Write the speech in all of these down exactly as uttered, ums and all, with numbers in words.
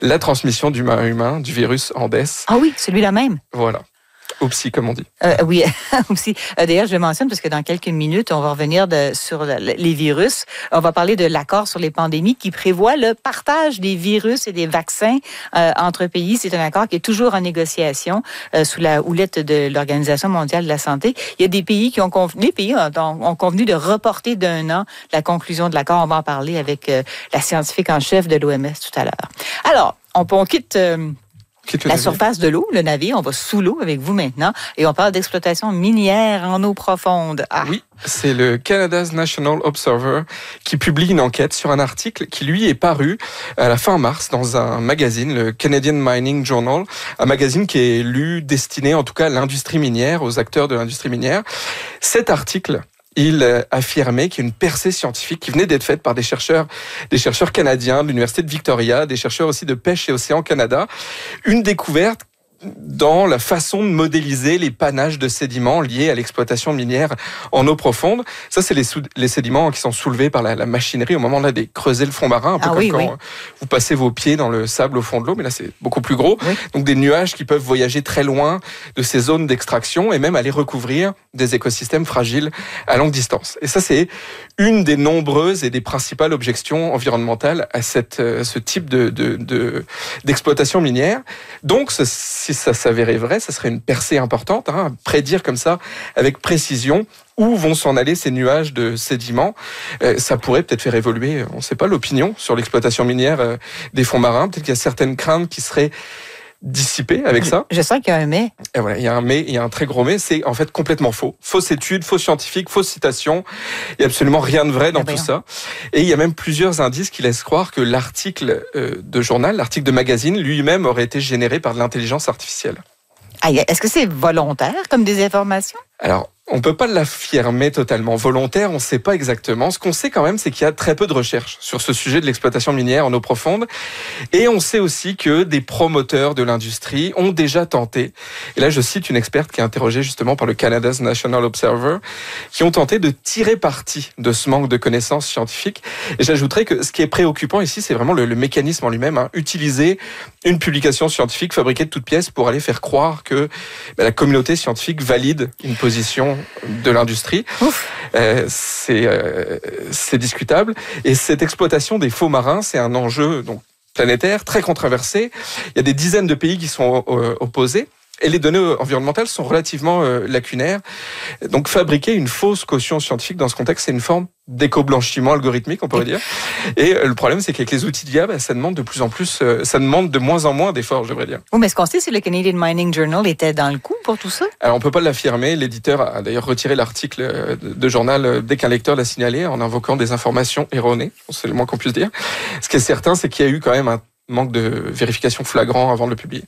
la transmission d'humain à humain du virus Andes. Ah oui, celui-là même. Voilà. Oupsie, comme on dit. Euh, oui, aussi. Euh, d'ailleurs, je le mentionne parce que dans quelques minutes, on va revenir de, sur le, les virus. On va parler de l'accord sur les pandémies qui prévoit le partage des virus et des vaccins euh, entre pays. C'est un accord qui est toujours en négociation euh, sous la houlette de l'Organisation mondiale de la santé. Il y a des pays qui ont convenu, les pays ont, ont convenu de reporter d'un an la conclusion de l'accord. On va en parler avec euh, la scientifique en chef de l'O M S tout à l'heure. Alors, on, on quitte... Euh, La surface de l'eau, le navire, on va sous l'eau avec vous maintenant et on parle d'exploitation minière en eau profonde. Ah. Oui, c'est le Canada's National Observer qui publie une enquête sur un article qui, lui, est paru à la fin mars dans un magazine, le Canadian Mining Journal, un magazine qui est lu, destiné en tout cas à l'industrie minière, aux acteurs de l'industrie minière. Cet article... il affirmait qu'il y a une percée scientifique qui venait d'être faite par des chercheurs, des chercheurs canadiens de l'Université de Victoria, des chercheurs aussi de Pêche et Océan Canada. Une découverte dans la façon de modéliser les panaches de sédiments liés à l'exploitation minière en eau profonde. Ça, c'est les, sou- les sédiments qui sont soulevés par la, la machinerie au moment là de creuser le fond marin, un peu ah, comme oui, quand oui. vous passez vos pieds dans le sable au fond de l'eau, mais là, c'est beaucoup plus gros. Oui. Donc, des nuages qui peuvent voyager très loin de ces zones d'extraction et même aller recouvrir des écosystèmes fragiles à longue distance. Et ça, c'est une des nombreuses et des principales objections environnementales à, cette, à ce type de, de, de, d'exploitation minière. Donc, ce, si ça s'avérait vrai, ça serait une percée importante, hein, prédire comme ça, avec précision, où vont s'en aller ces nuages de sédiments. Euh, ça pourrait peut-être faire évoluer, on ne sait pas, l'opinion sur l'exploitation minière euh, des fonds marins. Peut-être qu'il y a certaines craintes qui seraient dissipées avec ça. Je sens qu'il y a un mais. Et voilà, il y a un mais, il y a un très gros mais, c'est en fait complètement faux. Fausse étude, faux scientifique, fausse citation. Il n'y a absolument rien de vrai dans tout ça. Et il y a même plusieurs indices qui laissent croire que l'article de journal, l'article de magazine, lui-même aurait été généré par de l'intelligence artificielle. Ah, est-ce que c'est volontaire comme désinformation? Alors, on ne peut pas l'affirmer totalement. Volontaire, on ne sait pas exactement. Ce qu'on sait quand même, c'est qu'il y a très peu de recherches sur ce sujet de l'exploitation minière en eau profonde. Et on sait aussi que des promoteurs de l'industrie ont déjà tenté, et là je cite une experte qui est interrogée justement par le Canada's National Observer, qui ont tenté de tirer parti de ce manque de connaissances scientifiques. Et j'ajouterais que ce qui est préoccupant ici, c'est vraiment le, le mécanisme en lui-même. Hein. Utiliser une publication scientifique fabriquée de toutes pièces pour aller faire croire que ben, la communauté scientifique valide une position de l'industrie. Euh, c'est, euh, c'est discutable. Et cette exploitation des faux marins, c'est un enjeu donc, planétaire, très controversé. Il y a des dizaines de pays qui sont euh, opposés. Et les données environnementales sont relativement euh, lacunaires. Donc fabriquer une fausse caution scientifique dans ce contexte, c'est une forme d'éco-blanchiment algorithmique, on pourrait dire. Et euh, le problème, c'est qu'avec les outils d'I A, bah, ça demande de plus en plus, euh, ça demande de moins en moins d'efforts, je devrais dire. Oui, mais ce qu'on sait, c'est que le Canadian Mining Journal était dans le coup pour tout ça. Alors on peut pas l'affirmer. L'éditeur a d'ailleurs retiré l'article de journal dès qu'un lecteur l'a signalé en invoquant des informations erronées. C'est le moins qu'on puisse dire. Ce qui est certain, c'est qu'il y a eu quand même un manque de vérification flagrant avant de le publier.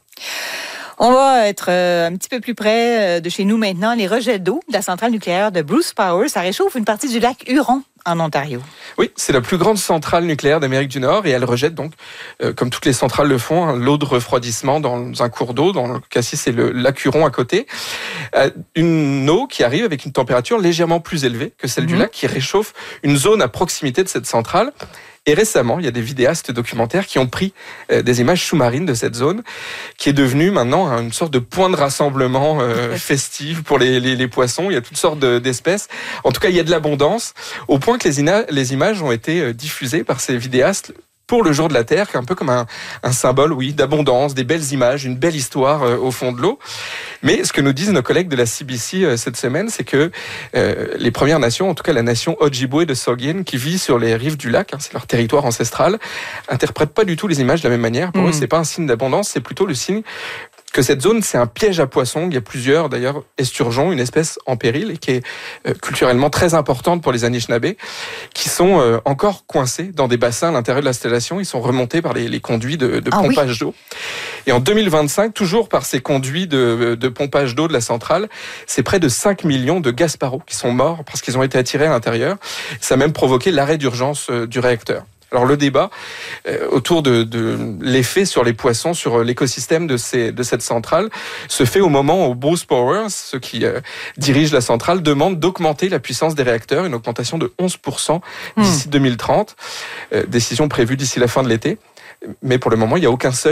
On va être euh, un petit peu plus près de chez nous maintenant. Les rejets d'eau de la centrale nucléaire de Bruce Power, ça réchauffe une partie du lac Huron en Ontario. Oui, c'est la plus grande centrale nucléaire d'Amérique du Nord et elle rejette donc, euh, comme toutes les centrales le font, hein, l'eau de refroidissement dans un cours d'eau. Dans le cas-ci, c'est le lac Huron à côté. Euh, une eau qui arrive avec une température légèrement plus élevée que celle mmh. du lac, qui réchauffe une zone à proximité de cette centrale. Et récemment, il y a des vidéastes documentaires qui ont pris euh, des images sous-marines de cette zone, qui est devenue maintenant une sorte de point de rassemblement euh, festif pour les, les, les poissons. Il y a toutes sortes de, d'espèces. En tout cas, il y a de l'abondance, au point que les, ina- les images ont été diffusées par ces vidéastes pour le jour de la Terre, qui est un peu comme un, un symbole, oui, d'abondance, des belles images, une belle histoire euh, au fond de l'eau. Mais ce que nous disent nos collègues de la C B C euh, cette semaine, c'est que euh, les Premières Nations, en tout cas la nation Ojibwe de Saugeen, qui vit sur les rives du lac, hein, c'est leur territoire ancestral, interprètent pas du tout les images de la même manière. Pour mmh. eux, c'est pas un signe d'abondance, c'est plutôt le signe que cette zone, c'est un piège à poissons. Il y a plusieurs, d'ailleurs, esturgeons, une espèce en péril, et qui est euh, culturellement très importante pour les Anishinabés, qui sont euh, encore coincés dans des bassins à l'intérieur de l'installation. Ils sont remontés par les, les conduits de, de ah, pompage oui. d'eau. Et en deux mille vingt-cinq, toujours par ces conduits de, de pompage d'eau de la centrale, c'est près de cinq millions de Gasparos qui sont morts parce qu'ils ont été attirés à l'intérieur. Ça a même provoqué l'arrêt d'urgence euh, du réacteur. Alors le débat euh, autour de, de l'effet sur les poissons, sur l'écosystème de, ces, de cette centrale, se fait au moment où Bruce Power, ceux qui euh, dirigent la centrale, demandent d'augmenter la puissance des réacteurs, une augmentation de onze pour cent d'ici mmh. deux mille trente, euh, décision prévue d'ici la fin de l'été. Mais pour le moment, il n'y a aucun seuil